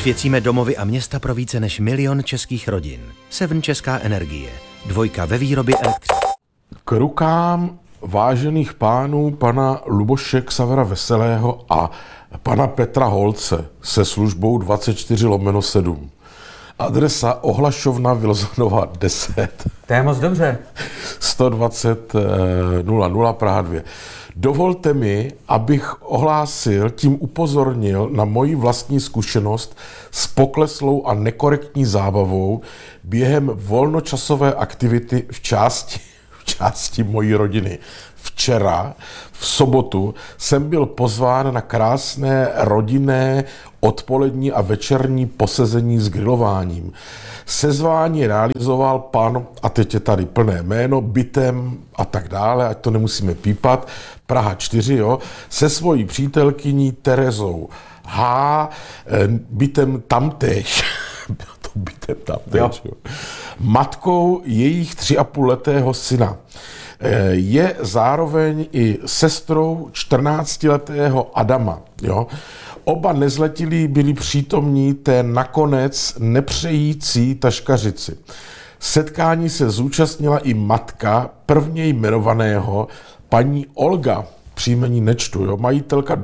Osvěcíme domovy a města pro více než 1 000 000 českých rodin. Seven Česká energie. 2 ve výrobě elektřiny. K rukám vážených pánů pana Luboše Xavera Veselého a pana Petra Holce se službou 24/7. Adresa Ohlašovna Vilzonova 10. To je moc dobře. 120 00 Praha 2. Dovolte mi, abych ohlásil, tím upozornil na moji vlastní zkušenost s pokleslou a nekorektní zábavou během volnočasové aktivity v části mojí rodiny. Včera, v sobotu, jsem byl pozván na krásné rodinné odpolední a večerní posezení s grilováním. Sezvání realizoval pan, a teď je tady plné jméno, bytem a tak dále, ať to nemusíme pípat, Praha 4, jo, se svojí přítelkyní Terezou H, bytem tamtéž. Bytem tamtéž, jo. Matkou jejich 3,5letého syna. Je zároveň i sestrou 14letého Adama. Jo? Oba nezletilí byli přítomní té nakonec nepřející taškařici. Setkání se zúčastnila i matka prvně jmenovaného, paní Olga, příjmení nečtu, jo? Majitelka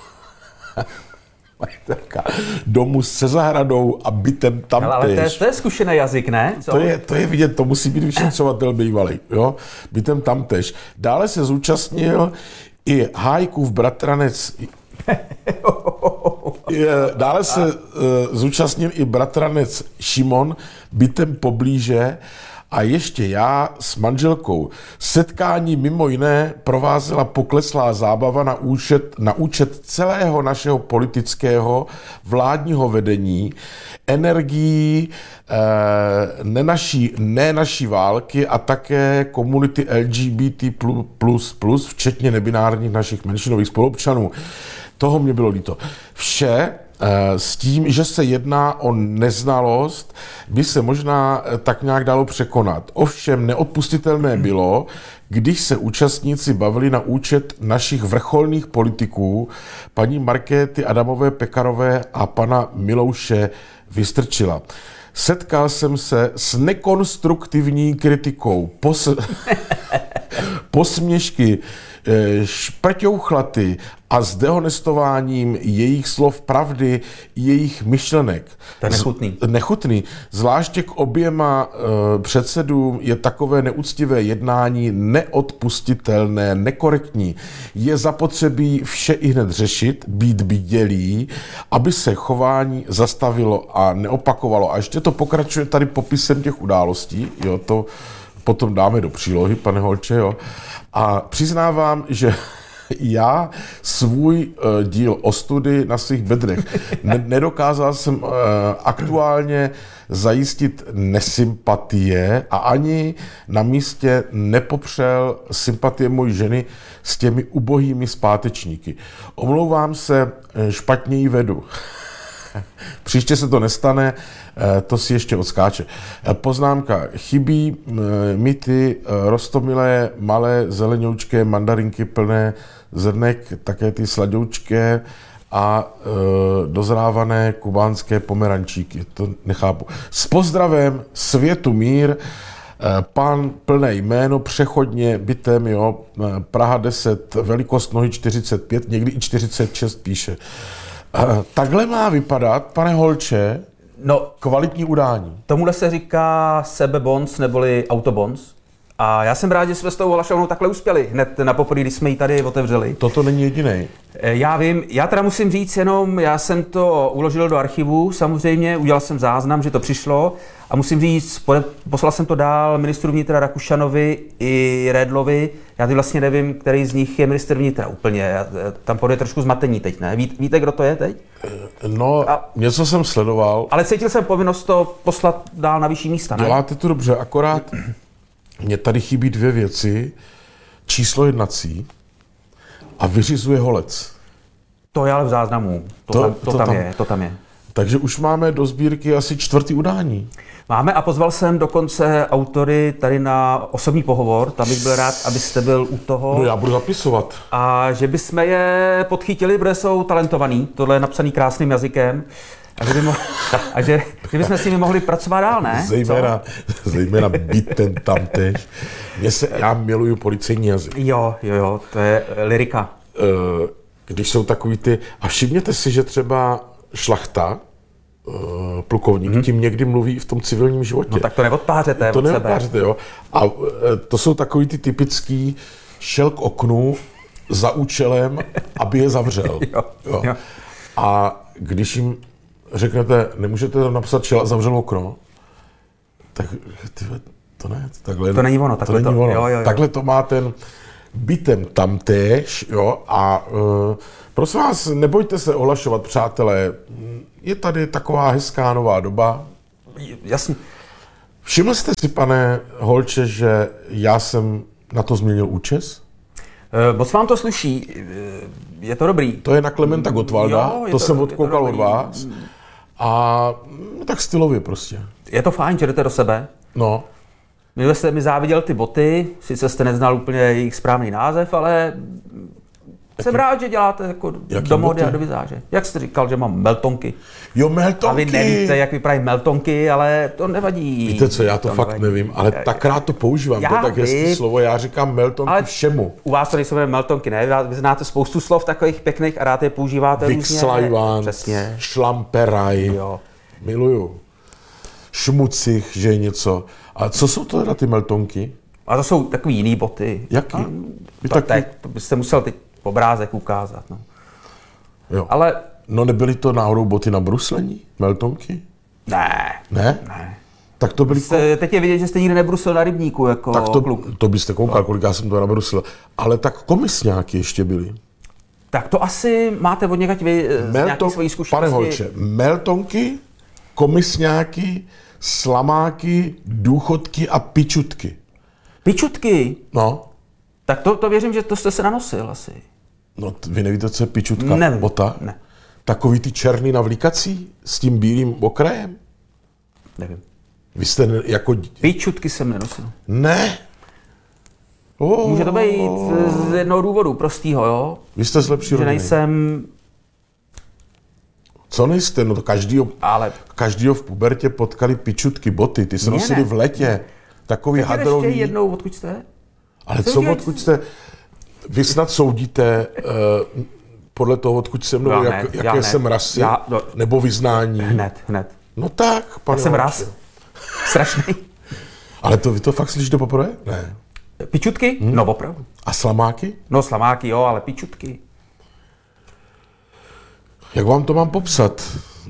domu se zahradou a bytem tamtéž. Ale to je zkušený jazyk, ne? To je vidět, to musí být vyšetřovatel bývalý, jo? Bytem tamtéž. Dále se zúčastnil i Hájkův bratranec. Dále se zúčastnil i bratranec Šimon, bytem poblíže, a ještě já s manželkou. Setkání mimo jiné provázela pokleslá zábava na účet celého našeho politického vládního vedení, energií ne naší války a také komunity LGBT++, včetně nebinárních našich menšinových spoluobčanů. Toho mě bylo líto. Vše s tím, že se jedná o neznalost, by se možná tak nějak dalo překonat. Ovšem neodpustitelné bylo, když se účastníci bavili na účet našich vrcholných politiků, paní Markéty Adamové Pekarové a pana Milouše Vystrčila. Setkal jsem se s nekonstruktivní kritikou, posměšky, šprťouchlaty a s dehonestováním jejich slov pravdy, jejich myšlenek. To je nechutný. Nechutný. Zvláště k oběma předsedům je takové neúctivé jednání neodpustitelné, nekorektní. Je zapotřebí vše ihned řešit, být bdělý, aby se chování zastavilo a neopakovalo. A ještě to pokračuje tady popisem těch událostí, jo, to potom dáme do přílohy, pane Holče, jo. A přiznávám, že já svůj díl ostudy na svých bedrech nedokázal jsem aktuálně zajistit nesympatie a ani na místě nepopřel sympatie mojí ženy s těmi ubohými zpátečníky. Omlouvám se, špatně ji vedu. Příště se to nestane, to si ještě odskáče. Poznámka. Chybí mi ty roztomilé, malé, zelenoučké mandarinky plné zrnek, také ty sladoučké a dozrávané kubánské pomerančíky. To nechápu. S pozdravem, světu mír, pan plné jméno, přechodně bytem, jo, Praha 10, velikost nohy 45, někdy i 46 píše. Takhle má vypadat, pane Holče, kvalitní udání. Tomuhle se říká sebebonc neboli autobonc. A já jsem rád, že jsme s tou Ohlašovnou takhle uspěli hned na poprvé, když jsme ji tady otevřeli. Toto není jediný. Já vím, já teda musím říct jenom, já jsem to uložil do archivu, samozřejmě, udělal jsem záznam, že to přišlo a musím říct, poslal jsem to dál ministru vnitra Rakušanovi i Redlovi. Já teď vlastně nevím, který z nich je ministr vnitra úplně, tam bude trošku zmatení teď, ne? Víte, kdo to je teď? No, něco jsem sledoval. Ale cítil jsem povinnost to poslat dál na vyšší místa, ne? Děláte to dobře, akorát mně tady chybí 2 věci. Číslo jednací a vyřizuje Holec. To je ale v záznamu. To tam je. Takže už máme do sbírky asi 4. udání. Máme a pozval jsem dokonce autory tady na osobní pohovor. Tam bych byl rád, abyste byl u toho. No já budu zapisovat. A že bychom je podchytili, protože jsou talentovaní. Tohle je napsaný krásným jazykem. že bychom s nimi mohli pracovat dál, ne? Zejména bytem tamtež. Já miluju policejní jazyk. Jo, to je lyrika. Když jsou takový ty... A všimněte si, že třeba šlachta, plukovník, tím někdy mluví v tom civilním životě. No tak to neodpářete od sebe. Jo. A to jsou takový ty typický šel k oknu za účelem, aby je zavřel. Jo. A když jim řeknete, nemůžete tam napsat šel a zavřel okno, tak to ne, takhle. To není ono. To není ono. Jo. Takhle to má ten bytem tamtéž, jo, a prosím vás, nebojte se ohlašovat, přátelé, je tady taková hezká nová doba. Jasně. Všiml jste si, pane Holče, že já jsem na to změnil účes? Moc vám to sluší, je to dobrý. To je na Klementa Gottwalda, to jsem odkoukal od vás. A tak stylově prostě. Je to fajn, že jdete do sebe. No. Minule jste mi záviděl ty boty, sice jste neznal úplně jejich správný název, ale jsem rád, že děláte jako do mody a do vizáže. Jak jste říkal, že mám meltonky. Jo, meltonky. A vy nevíte, jak vypadají meltonky, ale to nevadí. Víte co, já to fakt nevím, ale tak rád to používám. To je tak hezký slovo, já říkám meltonky ale všemu. U vás to nejsou meltonky, ne? Vy znáte spoustu slov takových pěkných a rád je používáte různě. Vixlajván, šlamperaj, miluju. Šmucich, že je něco. A co jsou to teda ty meltonky? A to jsou takový jiný boty. Jaký? To byste musel teď obrázek ukázat. No. Jo. Ale... No nebyly to náhodou boty na bruslení? Meltonky? Ne. Tak to byly... Teď je vidět, že jste nikdy nebrusil na rybníku jako tak kluk. To byste koukal, kolik já jsem to nabrusil. Ale tak komisňáky ještě byly. Tak to asi máte od někať vy nějaké svojí zkušenosti. Pane Holče, meltonky, komisňáky, slamáky, důchodky a pičutky. Pičutky? No. Tak to věřím, že to jste se nanosil asi. No, vy nevíte, co je pičutka? Nevím. Bota? Ne. Takový ty černý navlíkací s tím bílým okrajem? Nevím. Vy jste jako... Pičutky jsem nenosil. Ne. Může to být z jednoho důvodu, prostýho, jo? Vy jste z lepší rodiny. Že nejsem... Co nejste? No to každýho v pubertě potkali pičutky, boty. Ty se nosili v letě. Takový hadrový. Ještě jednou, odkud jste? Ale odkud jste? Vy snad soudíte podle toho, odkud jsem, nebo jaké jsem rasy, nebo vyznání? Hned. No tak, pane. Já jsem ras. Strašný. Ale vy to fakt slyšíte poprvé? Ne. Pičutky? No opravdu. A slamáky? No slamáky jo, ale pičutky. Jak vám to mám popsat?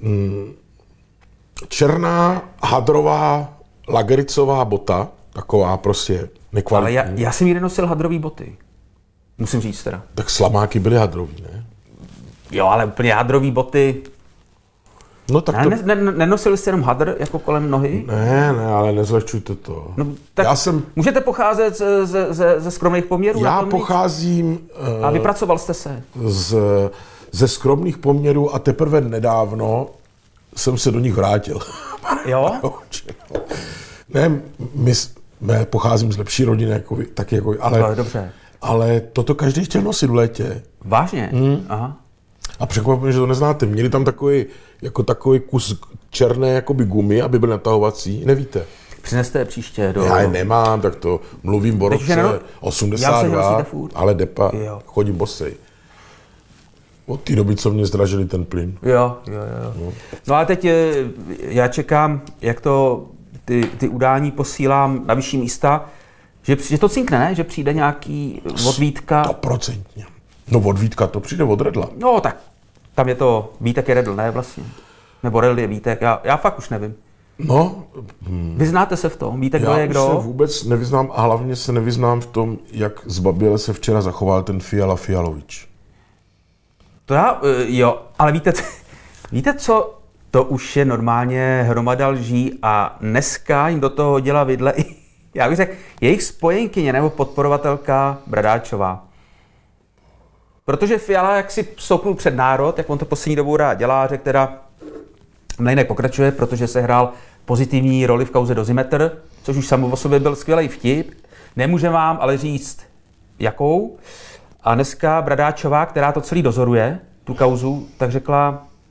Černá, hadrová, lagericová bota, taková prostě nekvalitní. Ale já jsem nikdy nosil hadrový boty. Musím říct teda. Tak slamáky byly hadrový, ne? Jo, ale úplně hadrový boty... No tak to... Nenosili jste jenom hadr jako kolem nohy? Ne, ale nezlehčujte to. No, tak můžete pocházet ze skromných poměrů? Já pocházím... A vypracoval jste se? Ze skromných poměrů a teprve nedávno jsem se do nich vrátil. Jo? Ne, pocházím z lepší rodiny, ale... Dobře. Ale toto každý chtěl nosit v létě. Vážně? Aha. A překvapím, že to neznáte. Měli tam takový kus černé jakoby gumy, aby byl natahovací. Nevíte? Přineste je příště do... Já je nemám, tak to mluvím o roce 82, ale depa, chodím bosej. Od té doby, co mě zdražili ten plyn. Jo. No a teď já čekám, jak to ty udání posílám na vyšší místa, že to cinkne, ne? Že přijde nějaký od Vítka. 100%. No od Vítka to přijde od Redla. No tak, tam je to, Vítek je Redl, ne vlastně? Nebo Redl je Vítek, já fakt už nevím. No. Vyznáte se v tom? Víte, kdo je kdo? Já se vůbec nevyznám a hlavně se nevyznám v tom, jak zbaběle se včera zachoval ten Fialovič. To jo, ale víte co? To už je normálně hromada lží a dneska jim do toho dělá vidle i, já bych řekl, jejich spojenkyně nebo podporovatelka Bradáčová. Protože Fiala jak si souknul před národ, jak on to poslední dobou rád dělá, řekl teda, Mlejnek pokračuje, protože se hrál pozitivní roli v kauze Dozimetr, což už samo o sobě byl skvělý vtip. Nemůžeme vám ale říct, jakou. A dneska Bradáčová, která to celý dozoruje, tu kauzu, tak řekla,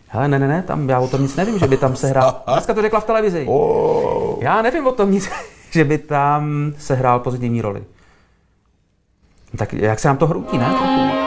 Hele, ne, tam já o tom nic nevím, že by tam sehrál. Dneska to řekla v televizi. Já nevím o tom nic, že by tam sehrál pozitivní roli. Tak jak se nám to hroutí, ne?